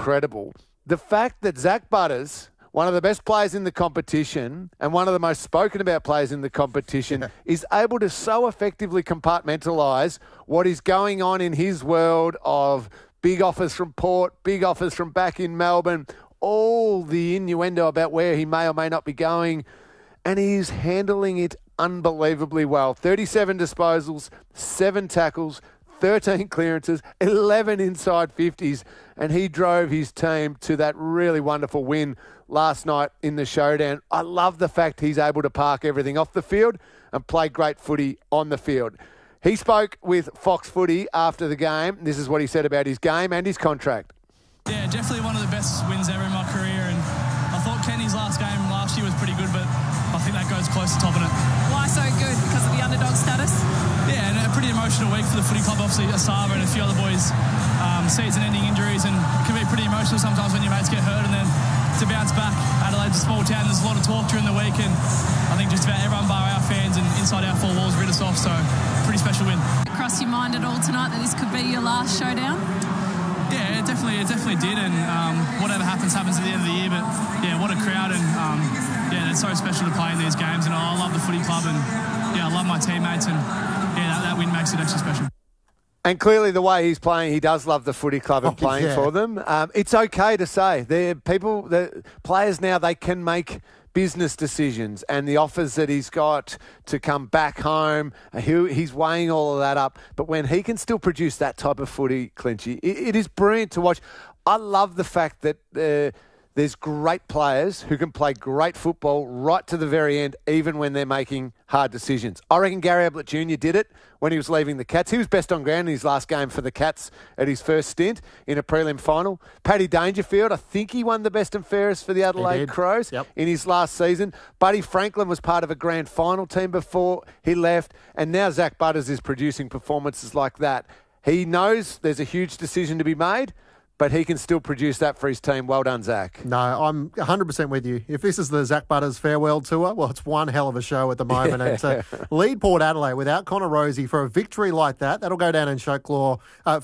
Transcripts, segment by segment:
incredible. The fact that Zach Butters, one of the best players in the competition and one of the most spoken about players in the competition, is able to so effectively compartmentalise what is going on in his world of big offers from Port, big offers from back in Melbourne, all the innuendo about where he may or may not be going, and he's handling it unbelievably well. 37 disposals, 7 tackles, 13 clearances, 11 inside 50s, and he drove his team to that really wonderful win last night in the showdown. I love the fact he's able to park everything off the field and play great footy on the field. He spoke with Fox Footy after the game. This is what he said about his game and his contract. Yeah, definitely one of the best wins ever in my career, and I thought Kenny's last game last year was pretty good, but I think that goes close to topping it. Why so good? Because of the underdog status? Yeah, and a pretty emotional week for the footy club. Obviously, Asava and a few other boys, season-ending injuries, and it can be pretty emotional sometimes when your mates get hurt, and then to bounce back. Adelaide's a small town. There's a lot of talk during the week, and I think just about everyone bar our fans and inside our 4 walls rid us off, so pretty special win. Cross your mind at all tonight that this could be your last showdown? Yeah, it definitely did, and whatever happens at the end of the year, but yeah, what a crowd, and yeah, it's so special to play in these games, and I love the footy club, and yeah, I love my teammates, and yeah, that win makes it extra special. And clearly the way he's playing, he does love the footy club and playing for them. It's okay to say. The players now, they can make business decisions, and the offers that he's got to come back home, he's weighing all of that up. But when he can still produce that type of footy, Clinchy, it is brilliant to watch. I love the fact that there's great players who can play great football right to the very end, even when they're making hard decisions. I reckon Gary Ablett Jr. did it when he was leaving the Cats. He was best on ground in his last game for the Cats at his first stint in a prelim final. Paddy Dangerfield, I think he won the best and fairest for the Adelaide Crows in his last season. Buddy Franklin was part of a grand final team before he left, and now Zach Butters is producing performances like that. He knows there's a huge decision to be made, but he can still produce that for his team. Well done, Zach. No, I'm 100% with you. If this is the Zach Butters farewell tour, well, it's one hell of a show at the moment. And to lead Port Adelaide without Connor Rozee for a victory like that, that'll go down in folklore. I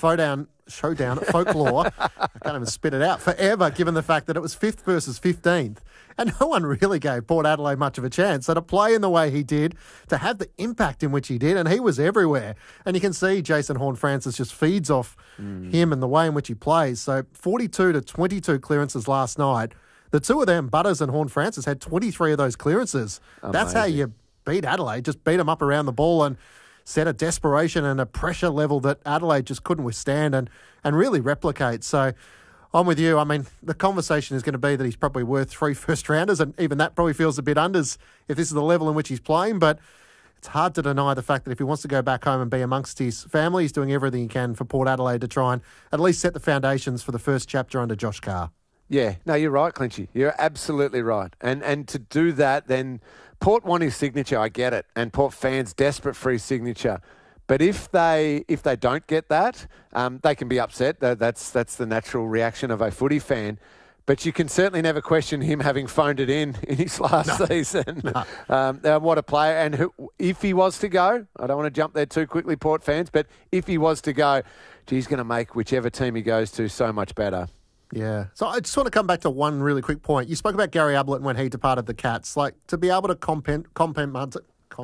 can't even spit it out forever, given the fact that it was 5th versus 15th. And no one really gave Port Adelaide much of a chance. So to play in the way he did, to have the impact in which he did, and he was everywhere. And you can see Jason Horne-Francis just feeds off him and the way in which he plays. So 42 to 22 clearances last night. The two of them, Butters and Horne-Francis, had 23 of those clearances. Amazing. That's how you beat Adelaide. Just beat them up around the ball and set a desperation and a pressure level that Adelaide just couldn't withstand and really replicate. So I'm with you. I mean, the conversation is going to be that he's probably worth 3 first-rounders, and even that probably feels a bit unders if this is the level in which he's playing. But it's hard to deny the fact that if he wants to go back home and be amongst his family, he's doing everything he can for Port Adelaide to try and at least set the foundations for the first chapter under Josh Carr. Yeah, no, you're right, Clinchy. You're absolutely right. And to do that, then Port want his signature, I get it, and Port fans desperate for his signature. But if they don't get that, they can be upset. That's the natural reaction of a footy fan. But you can certainly never question him having phoned it in his last season. No. What a player. And if he was to go, I don't want to jump there too quickly, Port fans, but if he was to go, he's going to make whichever team he goes to so much better. Yeah. So I just want to come back to one really quick point. You spoke about Gary Ablett when he departed the Cats. Like, to be able to compartmentalize,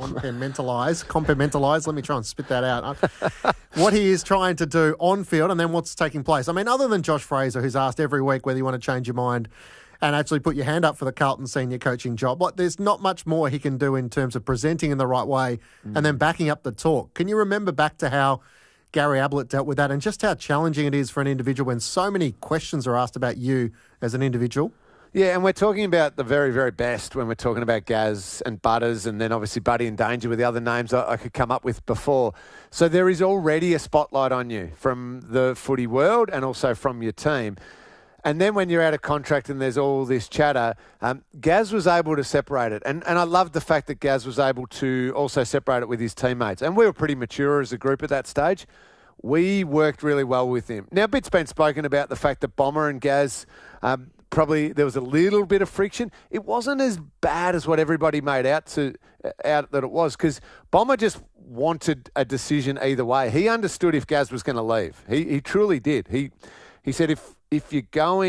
let me try and spit that out, what he is trying to do on field and then what's taking place. I mean, other than Josh Fraser, who's asked every week whether you want to change your mind and actually put your hand up for the Carlton senior coaching job, like, there's not much more he can do in terms of presenting in the right way and then backing up the talk. Can you remember back to how Gary Ablett dealt with that and just how challenging it is for an individual when so many questions are asked about you as an individual? Yeah, and we're talking about the very, very best when we're talking about Gaz and Butters, and then obviously Buddy and Danger with the other names I could come up with before. So there is already a spotlight on you from the footy world and also from your team. And then when you're out of contract and there's all this chatter, Gaz was able to separate it. And I loved the fact that Gaz was able to also separate it with his teammates. And we were pretty mature as a group at that stage. We worked really well with him. Now, a bit's been spoken about the fact that Bomber and Gaz, probably there was a little bit of friction. It wasn't as bad as what everybody made out that it was, because Bomber just wanted a decision either way. He understood if Gaz was going to leave. He truly did. He said if you're going